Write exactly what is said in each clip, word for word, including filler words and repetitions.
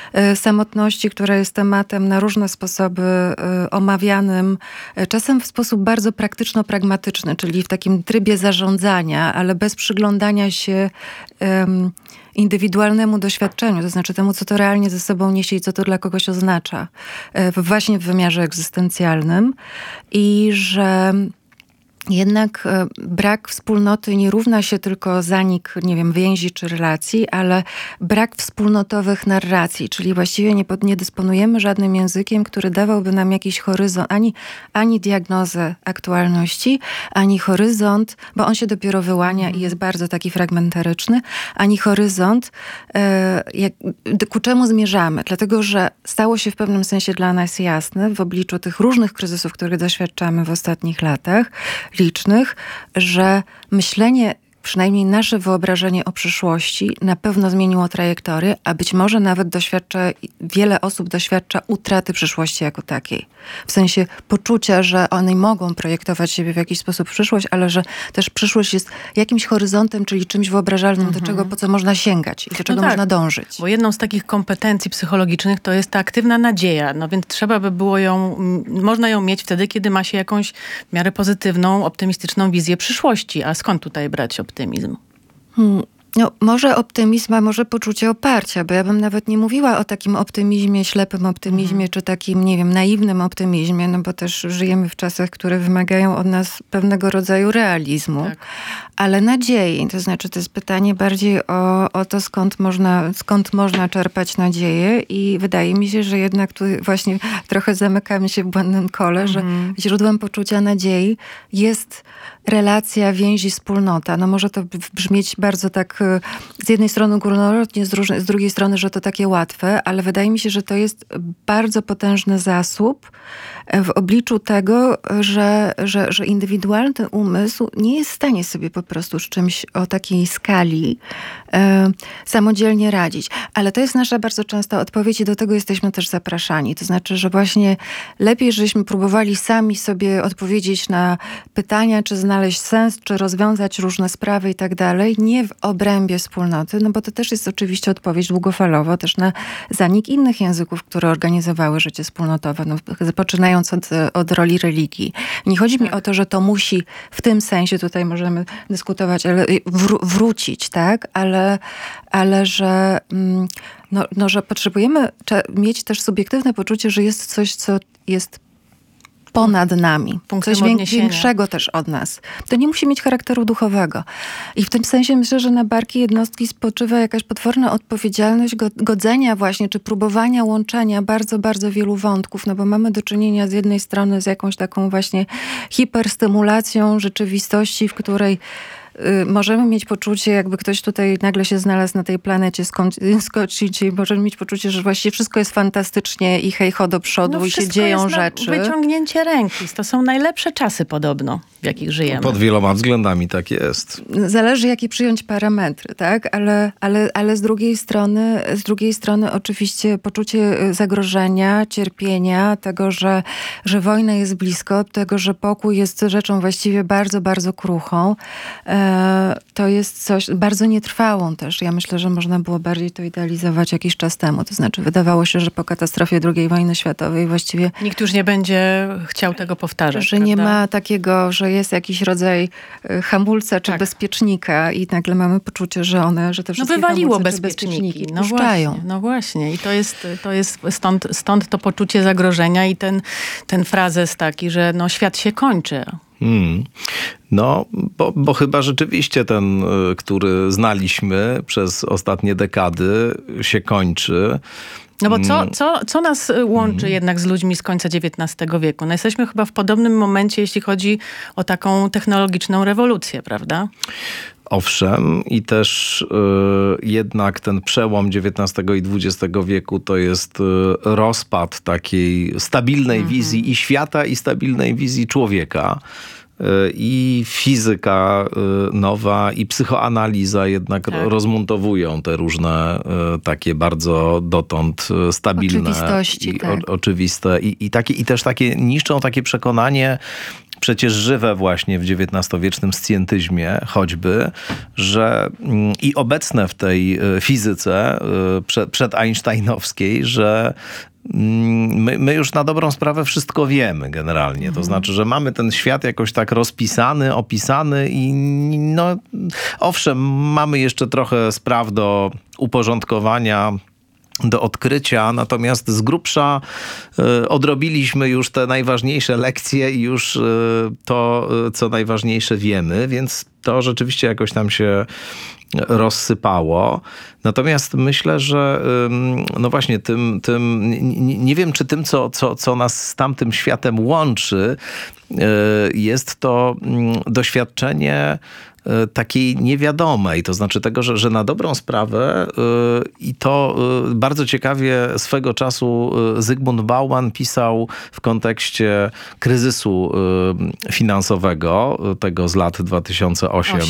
samotności, która jest tematem na różne sposoby omawianym, czasem w sposób bardzo praktyczno-pragmatyczny, czyli w takim trybie zarządzania, ale bez przyglądania się um, indywidualnemu doświadczeniu, to znaczy temu, co to realnie ze sobą niesie i co to dla kogoś oznacza, właśnie w wymiarze egzystencjalnym. I że jednak brak wspólnoty nie równa się tylko zanik, nie wiem, więzi czy relacji, ale brak wspólnotowych narracji, czyli właściwie nie, nie dysponujemy żadnym językiem, który dawałby nam jakiś horyzont, ani, ani diagnozę aktualności, ani horyzont, bo on się dopiero wyłania i jest bardzo taki fragmentaryczny, ani horyzont, e, jak, ku czemu zmierzamy. Dlatego, że stało się w pewnym sensie dla nas jasne w obliczu tych różnych kryzysów, których doświadczamy w ostatnich latach, licznych, że myślenie, przynajmniej nasze wyobrażenie o przyszłości na pewno zmieniło trajektorię, a być może nawet doświadcza, wiele osób doświadcza utraty przyszłości jako takiej. W sensie poczucia, że one mogą projektować siebie w jakiś sposób w przyszłość, ale że też przyszłość jest jakimś horyzontem, czyli czymś wyobrażalnym, mhm. do czego, po co można sięgać i do czego no tak, można dążyć. Bo jedną z takich kompetencji psychologicznych to jest ta aktywna nadzieja. No więc trzeba by było ją, można ją mieć wtedy, kiedy ma się jakąś w miarę pozytywną, optymistyczną wizję przyszłości. A skąd tutaj brać optymizm? Optymizm. Hmm. No, może optymizm, a może poczucie oparcia, bo ja bym nawet nie mówiła o takim optymizmie, ślepym optymizmie, mhm. czy takim, nie wiem, naiwnym optymizmie, no bo też żyjemy w czasach, które wymagają od nas pewnego rodzaju realizmu, tak. ale nadziei. To znaczy, to jest pytanie bardziej o, o to, skąd można, skąd można czerpać nadzieję i wydaje mi się, że jednak tu właśnie trochę zamykamy się w błędnym kole, mhm. że źródłem poczucia nadziei jest relacja, więzi, wspólnota. No może to brzmieć bardzo tak z jednej strony górnolotnie, z, z drugiej strony, że to takie łatwe, ale wydaje mi się, że to jest bardzo potężny zasób w obliczu tego, że, że, że indywidualny umysł nie jest w stanie sobie po prostu z czymś o takiej skali e, samodzielnie radzić. Ale to jest nasza bardzo częsta odpowiedź i do tego jesteśmy też zapraszani. To znaczy, że właśnie lepiej, żeśmy próbowali sami sobie odpowiedzieć na pytania, czy znaleźć sens, czy rozwiązać różne sprawy i tak dalej, nie w obrębie wspólnoty, no bo to też jest oczywiście odpowiedź długofalowo też na zanik innych języków, które organizowały życie wspólnotowe, no, zaczynając od, od roli religii. Nie chodzi mi o to, że to musi w tym sensie, tutaj możemy dyskutować, ale wró- wrócić, tak? Ale, ale że, no, no, że potrzebujemy mieć też subiektywne poczucie, że jest coś, co jest ponad nami. Punktem coś odniesienia. Większego też od nas. To nie musi mieć charakteru duchowego. I w tym sensie myślę, że na barki jednostki spoczywa jakaś potworna odpowiedzialność godzenia właśnie, czy próbowania łączenia bardzo, bardzo wielu wątków, no bo mamy do czynienia z jednej strony z jakąś taką właśnie hiperstymulacją rzeczywistości, w której możemy mieć poczucie, jakby ktoś tutaj nagle się znalazł na tej planecie, skoczyć i możemy mieć poczucie, że właściwie wszystko jest fantastycznie i hej ho do przodu no i się dzieją jest rzeczy. Wyciągnięcie ręki. To są najlepsze czasy podobno, w jakich żyjemy. Pod wieloma względami tak jest. Zależy, jakie przyjąć parametry, tak? Ale, ale, ale z drugiej strony, z drugiej strony oczywiście poczucie zagrożenia, cierpienia, tego, że, że wojna jest blisko, tego, że pokój jest rzeczą właściwie bardzo, bardzo kruchą. To jest coś bardzo nietrwałą też. Ja myślę, że można było bardziej to idealizować jakiś czas temu. To znaczy wydawało się, że po katastrofie drugiej wojny światowej właściwie nikt już nie będzie chciał tego powtarzać. Że prawda? nie ma takiego, że jest jakiś rodzaj hamulca czy tak. bezpiecznika i nagle mamy poczucie, że one, że te wszystkie no wywaliło hamulce, bezpieczniki. bezpieczniki no puszczają. Właśnie, no właśnie. I to jest, to jest stąd, stąd to poczucie zagrożenia i ten, ten frazes taki, że no świat się kończy. Hmm. No, bo, bo chyba rzeczywiście ten, który znaliśmy przez ostatnie dekady, się kończy. No bo co, co, co nas łączy hmm. jednak z ludźmi z końca dziewiętnastego wieku? No jesteśmy chyba w podobnym momencie, jeśli chodzi o taką technologiczną rewolucję, prawda? Owszem, i też y, jednak ten przełom dziewiętnastego i dwudziestego wieku to jest y, rozpad takiej stabilnej mhm. wizji i świata, i stabilnej wizji człowieka. I fizyka nowa, i psychoanaliza jednak tak. rozmontowują te różne takie bardzo dotąd stabilne oczywistości, i tak. o, oczywiste i, i, takie, i też takie niszczą takie przekonanie, przecież żywe właśnie w dziewiętnastowiecznym scjentyzmie choćby, że i obecne w tej fizyce przed, przedeinsteinowskiej, że My, my już na dobrą sprawę wszystko wiemy generalnie. To mhm. znaczy, że mamy ten świat jakoś tak rozpisany, opisany i no owszem, mamy jeszcze trochę spraw do uporządkowania, do odkrycia, natomiast z grubsza y, odrobiliśmy już te najważniejsze lekcje i już y, to, y, co najważniejsze wiemy, więc to rzeczywiście jakoś tam się rozsypało. Natomiast myślę, że no właśnie tym, tym nie, nie wiem, czy tym, co, co, co nas z tamtym światem łączy, jest to doświadczenie takiej niewiadomej, to znaczy tego, że, że na dobrą sprawę yy, i to yy, bardzo ciekawie swego czasu yy, Zygmunt Bauman pisał w kontekście kryzysu yy, finansowego, yy, tego z lat dwa tysiące osiem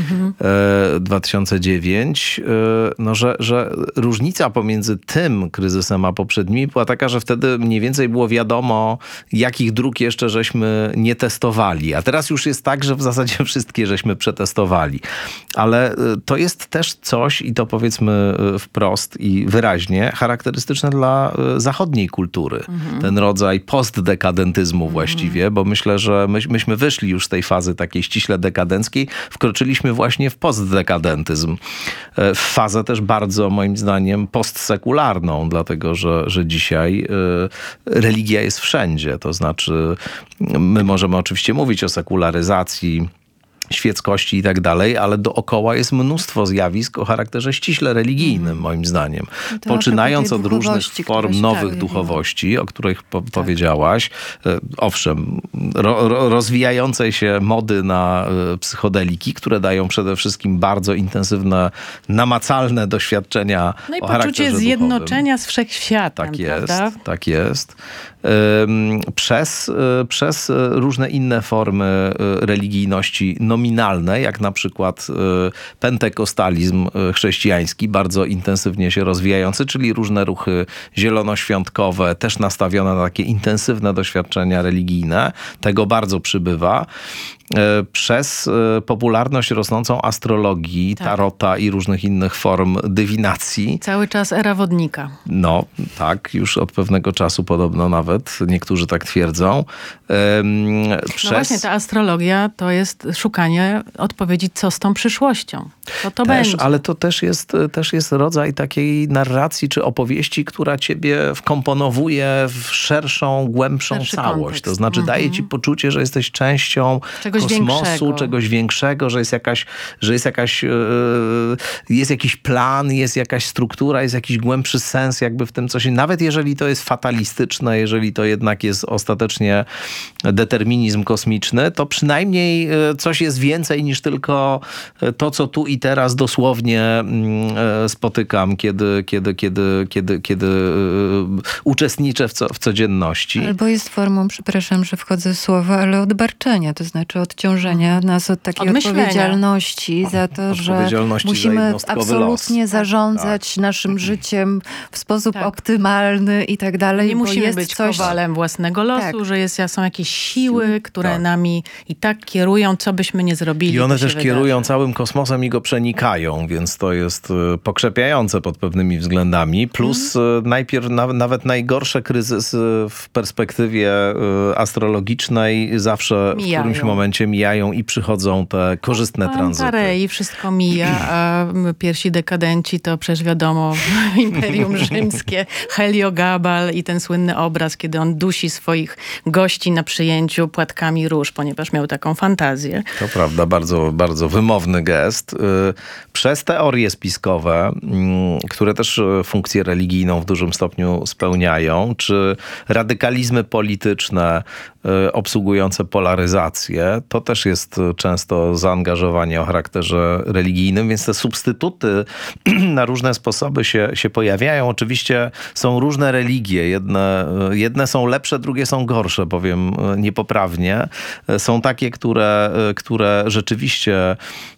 do dwa tysiące dziewięć, yy, no, że, że różnica pomiędzy tym kryzysem a poprzednimi była taka, że wtedy mniej więcej było wiadomo, jakich dróg jeszcze żeśmy nie testowali, a teraz już jest tak, że w zasadzie wszystkie żeśmy przetestowali. Ale to jest też coś, i to powiedzmy wprost i wyraźnie, charakterystyczne dla zachodniej kultury. Mhm. Ten rodzaj postdekadentyzmu mhm. właściwie, bo myślę, że my, myśmy wyszli już z tej fazy takiej ściśle dekadenckiej, wkroczyliśmy właśnie w postdekadentyzm. W fazę też bardzo, moim zdaniem, postsekularną, dlatego, że, że dzisiaj religia jest wszędzie. To znaczy, my możemy oczywiście mówić o sekularyzacji, świeckości i tak dalej, ale dookoła jest mnóstwo zjawisk o charakterze ściśle religijnym, mm. moim zdaniem. To Poczynając od różnych form nowych tak, duchowości, o których po- tak. powiedziałaś. Owszem, ro- ro- rozwijającej się mody na psychodeliki, które dają przede wszystkim bardzo intensywne, namacalne doświadczenia no i o charakterze poczucie duchowym. zjednoczenia z wszechświatem. Tak jest, prawda? tak jest. Przez, przez różne inne formy religijności nominalne, jak na przykład pentekostalizm chrześcijański, bardzo intensywnie się rozwijający, czyli różne ruchy zielonoświątkowe, też nastawione na takie intensywne doświadczenia religijne. Tego bardzo przybywa. Przez popularność rosnącą astrologii, tak. tarota i różnych innych form dywinacji. Cały czas era wodnika. No, tak, już od pewnego czasu podobno nawet, niektórzy tak twierdzą. Przez... No właśnie, ta astrologia to jest szukanie odpowiedzi, co z tą przyszłością. Co to też, będzie. Ale to też jest, też jest rodzaj takiej narracji czy opowieści, która ciebie wkomponowuje w szerszą, głębszą Szerszy całość. Kontekst. To znaczy mm-hmm. daje ci poczucie, że jesteś częścią czegoś kosmosu, większego. czegoś większego, że jest jakaś, że jest jakaś, yy, jest jakiś plan, jest jakaś struktura, jest jakiś głębszy sens jakby w tym coś. Nawet jeżeli to jest fatalistyczne, jeżeli to jednak jest ostatecznie determinizm kosmiczny, to przynajmniej coś jest więcej niż tylko to, co tu i teraz dosłownie spotykam, kiedy, kiedy, kiedy, kiedy, kiedy uczestniczę w, co, w codzienności. Albo jest formą, przepraszam, że wchodzę w słowo, ale odbarczenia, to znaczy odciążenia nas od takiej od odpowiedzialności za to, że musimy absolutnie los. zarządzać tak. naszym życiem w sposób tak. optymalny i tak dalej. Nie musimy jest być coś... kowalem własnego losu, tak. że jest, są jakieś siły, które tak. nami i tak kierują, co byśmy nie zrobili. I one też wydarzy. kierują całym kosmosem i go przenikają, więc to jest pokrzepiające pod pewnymi względami. Plus hmm. najpierw na, nawet najgorsze kryzysy w perspektywie astrologicznej zawsze mijają. w którymś momencie mijają i przychodzą te korzystne tranzyty. I wszystko mija, a pierwsi dekadenci to przecież wiadomo Imperium Rzymskie, Heliogabal i ten słynny obraz, kiedy on dusi swoich gości na przyjęciu płatkami róż, ponieważ miał taką fantazję. To prawda, bardzo, bardzo wymowny gest. Przez teorie spiskowe, które też funkcję religijną w dużym stopniu spełniają, czy radykalizmy polityczne obsługujące polaryzację, to też jest często zaangażowanie o charakterze religijnym, więc te substytuty na różne sposoby się, się pojawiają. Oczywiście są różne religie. Jedne, jedne są lepsze, drugie są gorsze, powiem niepoprawnie. Są takie, które, które rzeczywiście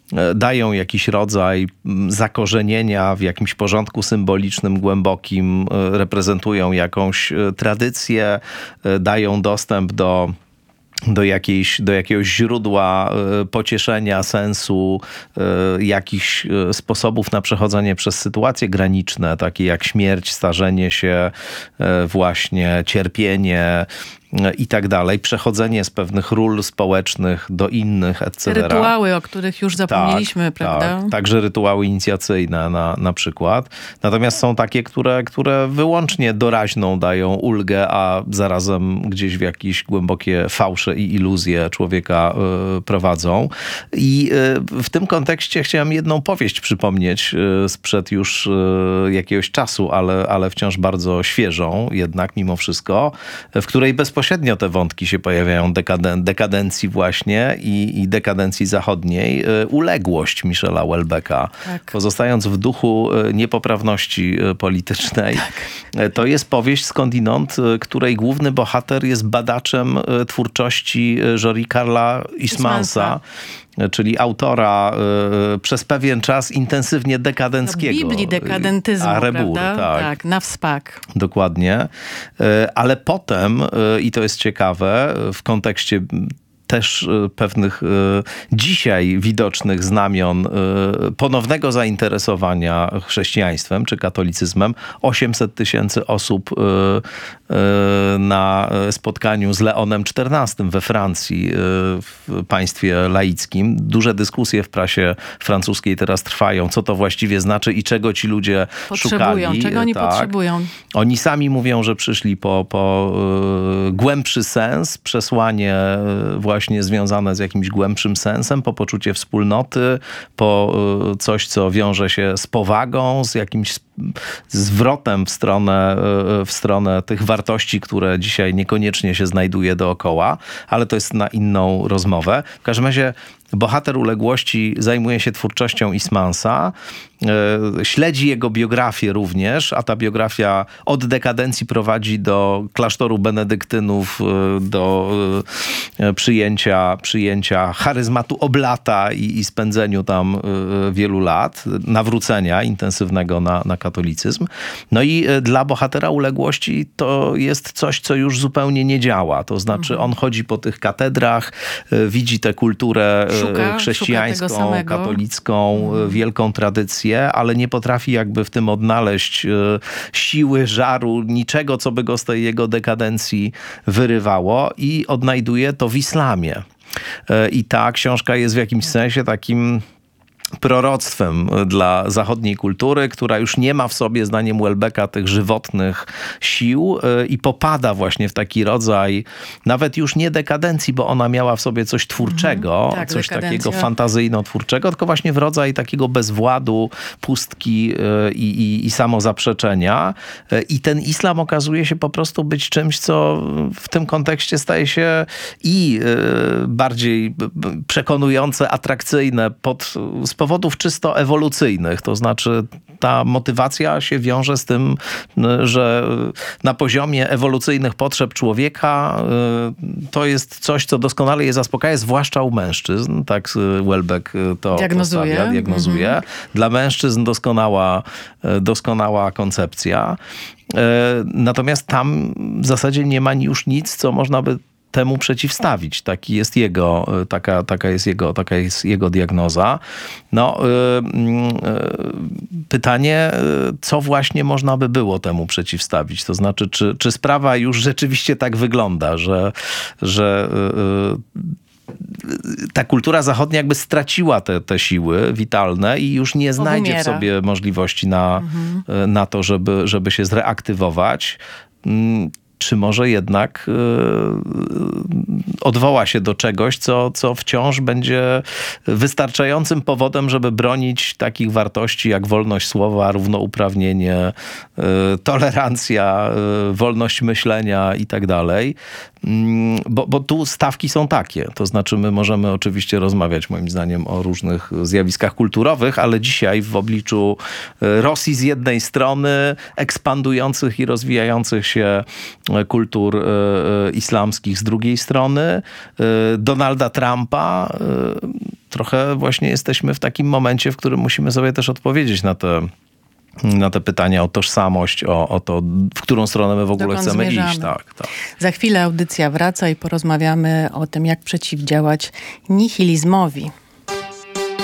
dają jakiś rodzaj zakorzenienia w jakimś porządku symbolicznym, głębokim, reprezentują jakąś tradycję, dają dostęp do do, jakiejś, do jakiegoś źródła pocieszenia, sensu, jakichś sposobów na przechodzenie przez sytuacje graniczne, takie jak śmierć, starzenie się, właśnie cierpienie i tak dalej, przechodzenie z pewnych ról społecznych do innych, et cetera. Rytuały, o których już zapomnieliśmy, tak, prawda? Tak, także rytuały inicjacyjne na, na przykład. Natomiast są takie, które, które wyłącznie doraźną dają ulgę, a zarazem gdzieś w jakieś głębokie fałsze i iluzje człowieka y, prowadzą. I y, w tym kontekście chciałem jedną powieść przypomnieć y, sprzed już y, jakiegoś czasu, ale, ale wciąż bardzo świeżą jednak mimo wszystko, w której bezpośrednio Bezpośrednio te wątki się pojawiają dekaden- dekadencji właśnie i, i dekadencji zachodniej. Uległość Michela Houellebecqa. Tak. Pozostając w duchu niepoprawności politycznej. Tak. To jest powieść skądinąd, której główny bohater jest badaczem twórczości Jory Karla Huysmansa. Czyli autora y, przez pewien czas intensywnie dekadenckiego. No, Biblii dekadentyzmu, Arebour, prawda? Tak, tak, na wspak. Dokładnie. Y, ale potem, y, i to jest ciekawe, w kontekście też pewnych dzisiaj widocznych znamion ponownego zainteresowania chrześcijaństwem czy katolicyzmem. osiemset tysięcy osób na spotkaniu z Leonem czternastym we Francji, w państwie laickim. Duże dyskusje w prasie francuskiej teraz trwają, co to właściwie znaczy i czego ci ludzie potrzebują, szukali. Czego oni tak. potrzebują. Oni sami mówią, że przyszli po, po głębszy sens, przesłanie właśnie właśnie związane z jakimś głębszym sensem, po poczucie wspólnoty, po coś, co wiąże się z powagą, z jakimś zwrotem w stronę, w stronę tych wartości, które dzisiaj niekoniecznie się znajduje dookoła, ale to jest na inną rozmowę. W każdym razie bohater Uległości zajmuje się twórczością Huysmansa, śledzi jego biografię również, a ta biografia od dekadencji prowadzi do klasztoru benedyktynów, do przyjęcia, przyjęcia charyzmatu oblata i, i spędzeniu tam wielu lat, nawrócenia intensywnego na, na katolicyzm. No i dla bohatera Uległości to jest coś, co już zupełnie nie działa. To znaczy on chodzi po tych katedrach, widzi tę kulturę Szuka, chrześcijańską, szuka katolicką, mhm. wielką tradycję, ale nie potrafi jakby w tym odnaleźć siły, żaru, niczego, co by go z tej jego dekadencji wyrywało i odnajduje to w islamie. I ta książka jest w jakimś sensie takim proroctwem dla zachodniej kultury, która już nie ma w sobie, zdaniem Houellebecqa, tych żywotnych sił i popada właśnie w taki rodzaj, nawet już nie dekadencji, bo ona miała w sobie coś twórczego, mm, tak, coś dekadencja. Takiego fantazyjno-twórczego, tylko właśnie w rodzaj takiego bezwładu, pustki i, i, i samozaprzeczenia. I ten islam okazuje się po prostu być czymś, co w tym kontekście staje się i bardziej przekonujące, atrakcyjne pod z powodów czysto ewolucyjnych. To znaczy ta motywacja się wiąże z tym, że na poziomie ewolucyjnych potrzeb człowieka to jest coś, co doskonale je zaspokaja, zwłaszcza u mężczyzn. Tak Houellebecq to diagnozuje. Postawia, diagnozuje. Mhm. Dla mężczyzn doskonała, doskonała koncepcja. Natomiast tam w zasadzie nie ma już nic, co można by temu przeciwstawić. Taki jest jego, taka, taka, jest jego, taka jest jego diagnoza. No, yy, yy, pytanie, co właśnie można by było temu przeciwstawić? To znaczy, czy, czy sprawa już rzeczywiście tak wygląda, że, że yy, ta kultura zachodnia jakby straciła te, te siły witalne i już nie znajdzie Obumiera. w sobie możliwości na, mhm. na to, żeby, żeby się zreaktywować. Czy może jednak yy, odwoła się do czegoś, co, co wciąż będzie wystarczającym powodem, żeby bronić takich wartości jak wolność słowa, równouprawnienie, yy, tolerancja, yy, wolność myślenia i tak dalej. Bo, bo tu stawki są takie. To znaczy my możemy oczywiście rozmawiać moim zdaniem o różnych zjawiskach kulturowych, ale dzisiaj w obliczu Rosji z jednej strony, ekspandujących i rozwijających się kultur y, y, islamskich z drugiej strony, y, Donalda Trumpa, y, trochę właśnie jesteśmy w takim momencie, w którym musimy sobie też odpowiedzieć na te na te pytania o tożsamość, o, o to, w którą stronę my w ogóle Dokąd chcemy zmierzamy. iść. Tak, tak. Za chwilę audycja wraca i porozmawiamy o tym, jak przeciwdziałać nihilizmowi.